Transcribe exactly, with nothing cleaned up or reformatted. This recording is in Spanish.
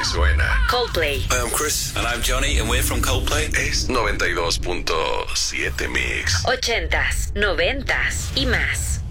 así suena. Coldplay. Hi, I'm Chris. And I'm Johnny, and we're from Coldplay. Es noventa y dos punto siete Mix. Ochentas, noventas y más.